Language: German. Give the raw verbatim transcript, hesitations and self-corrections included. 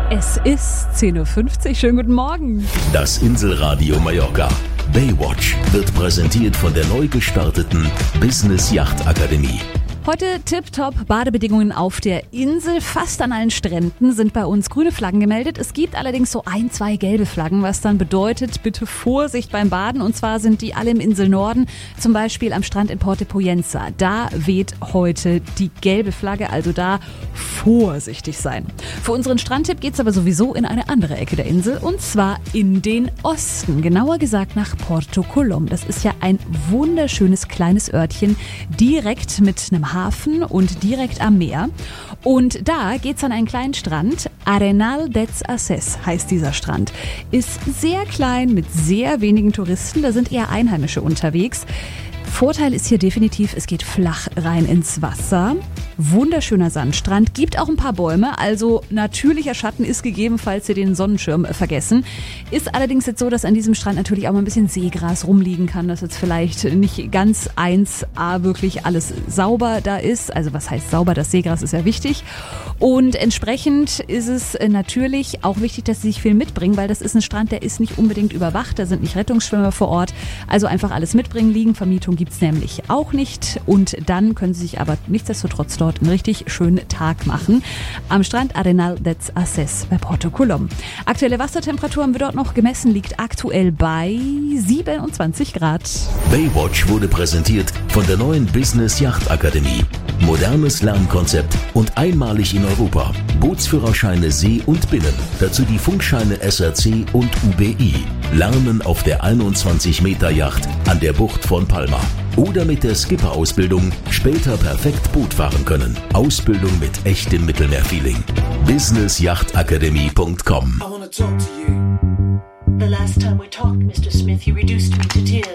Es ist zehn Uhr fünfzig. Schönen guten Morgen. Das Inselradio Mallorca. Baywatch wird präsentiert von der neu gestarteten Business Yacht Akademie. Heute tipptopp Badebedingungen auf der Insel. Fast an allen Stränden sind bei uns grüne Flaggen gemeldet. Es gibt allerdings so ein, zwei gelbe Flaggen, was dann bedeutet, bitte Vorsicht beim Baden. Und zwar sind die alle im Inselnorden, zum Beispiel am Strand in Porto Poyensa. Da weht heute die gelbe Flagge, also da vorsichtig sein. Für unseren Strandtipp geht's aber sowieso in eine andere Ecke der Insel, und zwar in den Osten. Genauer gesagt nach Porto Colom. Das ist ja ein wunderschönes kleines Örtchen, direkt mit einem Hafen und direkt am Meer. Und da geht's an einen kleinen Strand. Arenal dels Ases heißt dieser Strand. Ist sehr klein mit sehr wenigen Touristen. Da sind eher Einheimische unterwegs. Vorteil ist hier definitiv, es geht flach rein ins Wasser. Wunderschöner Sandstrand, gibt auch ein paar Bäume, also natürlicher Schatten ist gegeben, falls Sie den Sonnenschirm vergessen. Ist allerdings jetzt so, dass an diesem Strand natürlich auch mal ein bisschen Seegras rumliegen kann, dass jetzt vielleicht nicht ganz eins A wirklich alles sauber da ist. Also was heißt sauber? Das Seegras ist ja wichtig. Und entsprechend ist es natürlich auch wichtig, dass Sie sich viel mitbringen, weil das ist ein Strand, der ist nicht unbedingt überwacht, da sind nicht Rettungsschwimmer vor Ort. Also einfach alles mitbringen, Liegenvermietung gibt's nämlich auch nicht. Und dann können Sie sich aber nichtsdestotrotz dort einen richtig schönen Tag machen. Am Strand Arenal dels Ases bei Porto Colom. Aktuelle Wassertemperatur haben wir dort noch gemessen, liegt aktuell bei siebenundzwanzig Grad. Baywatch wurde präsentiert von der neuen Business Yacht Akademie. Modernes Lernkonzept und einmalig in Europa. Bootsführerscheine See und Binnen. Dazu die Funkscheine S R C und U B I. Lernen auf der einundzwanzig Meter Yacht an der Bucht von Palma. Oder mit der Skipper-Ausbildung später perfekt Boot fahren können. Ausbildung mit echtem Mittelmeerfeeling. business yacht academy punkt com. I wanna talk to you. The last time we talked, Mister Smith, you reduced me to tears.